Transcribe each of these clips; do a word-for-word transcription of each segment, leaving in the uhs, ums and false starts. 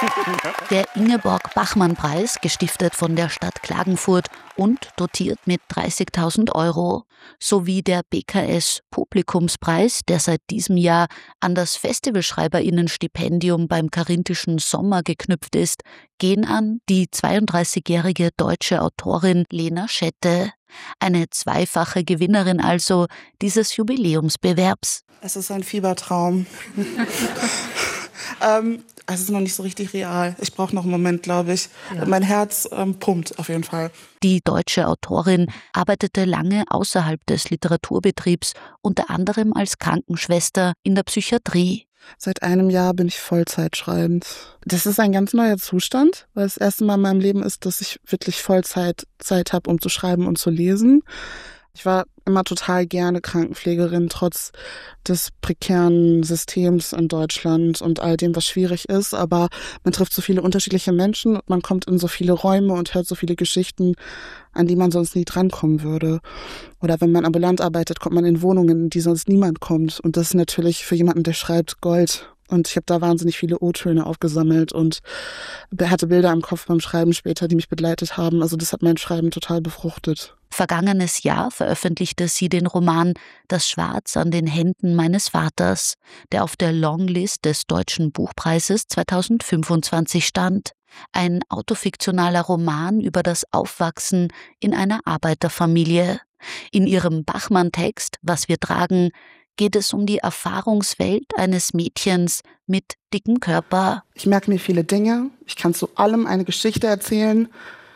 Der Ingeborg-Bachmann-Preis, gestiftet von der Stadt Klagenfurt und dotiert mit dreißigtausend Euro, sowie der B K S-Publikumspreis, der seit diesem Jahr an das Festivalschreiberinnenstipendium beim Karinthischen Sommer geknüpft ist, gehen an die zweiunddreißigjährige deutsche Autorin Lena Schette. Eine zweifache Gewinnerin also dieses Jubiläumsbewerbs. Es ist ein Fiebertraum. ähm, es ist noch nicht so richtig real. Ich brauche noch einen Moment, glaube ich. Ja. Mein Herz ähm, pumpt auf jeden Fall. Die deutsche Autorin arbeitete lange außerhalb des Literaturbetriebs, unter anderem als Krankenschwester in der Psychiatrie. Seit einem Jahr bin ich Vollzeit schreibend. Das ist ein ganz neuer Zustand, weil das erste Mal in meinem Leben ist, dass ich wirklich Vollzeit Zeit habe, um zu schreiben und zu lesen. Ich war immer total gerne Krankenpflegerin, trotz des prekären Systems in Deutschland und all dem, was schwierig ist. Aber man trifft so viele unterschiedliche Menschen und man kommt in so viele Räume und hört so viele Geschichten, an die man sonst nie drankommen würde. Oder wenn man ambulant arbeitet, kommt man in Wohnungen, in die sonst niemand kommt. Und das ist natürlich für jemanden, der schreibt, Gold. Und ich habe da wahnsinnig viele O-Töne aufgesammelt und hatte Bilder im Kopf beim Schreiben später, die mich begleitet haben. Also das hat mein Schreiben total befruchtet. Vergangenes Jahr veröffentlichte sie den Roman »Das Schwarz an den Händen meines Vaters«, der auf der Longlist des Deutschen Buchpreises zweitausendfünfundzwanzig stand. Ein autofiktionaler Roman über das Aufwachsen in einer Arbeiterfamilie. In ihrem Bachmann-Text »Was wir tragen« geht es um die Erfahrungswelt eines Mädchens mit dickem Körper. Ich merke mir viele Dinge. Ich kann zu allem eine Geschichte erzählen.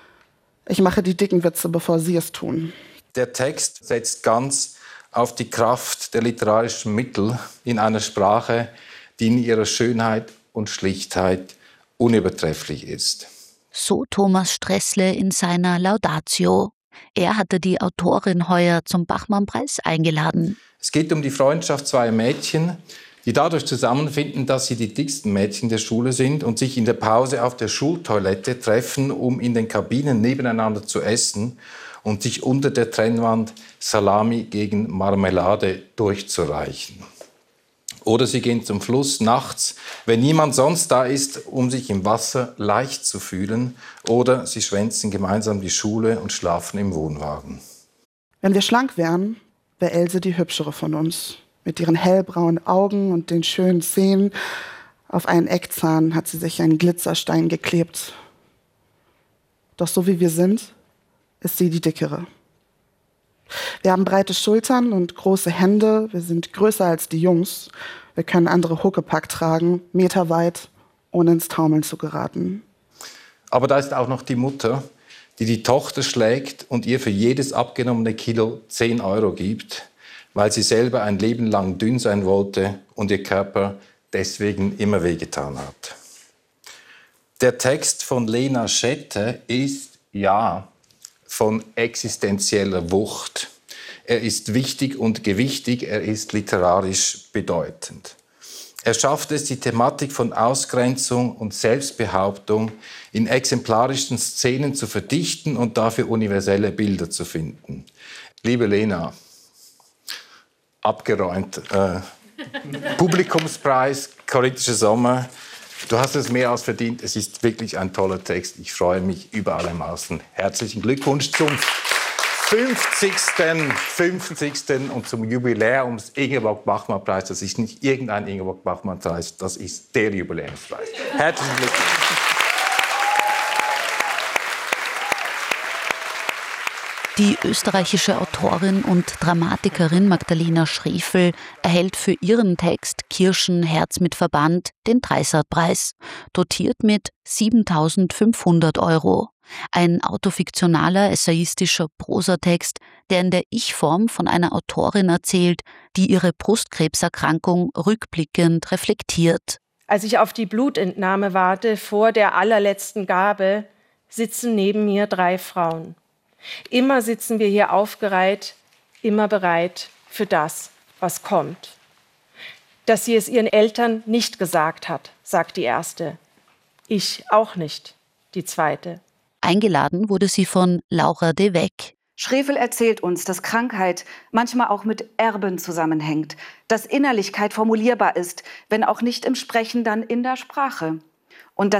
Ich mache die dicken Witze, bevor Sie es tun. Der Text setzt ganz auf die Kraft der literarischen Mittel in einer Sprache, die in ihrer Schönheit und Schlichtheit unübertrefflich ist. So Thomas Stressle in seiner Laudatio. Er hatte die Autorin heuer zum Bachmann-Preis eingeladen. Es geht um die Freundschaft zweier Mädchen, die dadurch zusammenfinden, dass sie die dicksten Mädchen der Schule sind und sich in der Pause auf der Schultoilette treffen, um in den Kabinen nebeneinander zu essen und sich unter der Trennwand Salami gegen Marmelade durchzureichen. Oder sie gehen zum Fluss nachts, wenn niemand sonst da ist, um sich im Wasser leicht zu fühlen. Oder sie schwänzen gemeinsam die Schule und schlafen im Wohnwagen. Wenn wir schlank wären, wäre Else die hübschere von uns. Mit ihren hellbraunen Augen und den schönen Zähnen. Auf einen Eckzahn hat sie sich einen Glitzerstein geklebt. Doch so wie wir sind, ist sie die dickere. Wir haben breite Schultern und große Hände. Wir sind größer als die Jungs. Wir können andere Huckepack tragen, meterweit, ohne ins Taumeln zu geraten. Aber da ist auch noch die Mutter, die die Tochter schlägt und ihr für jedes abgenommene Kilo zehn Euro gibt, weil sie selber ein Leben lang dünn sein wollte und ihr Körper deswegen immer wehgetan hat. Der Text von Lena Schette ist, ja, von existenzieller Wucht. Er ist wichtig und gewichtig, er ist literarisch bedeutend. Er schafft es, die Thematik von Ausgrenzung und Selbstbehauptung in exemplarischen Szenen zu verdichten und dafür universelle Bilder zu finden. Liebe Lena, abgeräumt, äh, Publikumspreis, Karinthischer Sommer, du hast es mehr als verdient. Es ist wirklich ein toller Text. Ich freue mich über alle Maßen. Herzlichen Glückwunsch zum fünfzigsten fünfzigsten und zum Jubiläums Ingeborg-Bachmann-Preis. Das ist nicht irgendein Ingeborg-Bachmann-Preis, das ist der Jubiläumspreis. Herzlichen Glückwunsch. Die österreichische Autorin und Dramatikerin Magdalena Schriefel erhält für ihren Text Kirschen, Herz mit Verband den Dreisat-Preis, dotiert mit siebentausendfünfhundert Euro. Ein autofiktionaler, essayistischer Prosatext, der in der Ich-Form von einer Autorin erzählt, die ihre Brustkrebserkrankung rückblickend reflektiert. Als ich auf die Blutentnahme warte, vor der allerletzten Gabe, sitzen neben mir drei Frauen. Immer sitzen wir hier aufgereiht, immer bereit für das, was kommt. Dass sie es ihren Eltern nicht gesagt hat, sagt die erste. Ich auch nicht, die zweite. Eingeladen wurde sie von Laura de Weck. Schriefel erzählt uns, dass Krankheit manchmal auch mit Erben zusammenhängt, dass Innerlichkeit formulierbar ist, wenn auch nicht im Sprechen, dann in der Sprache. Und dass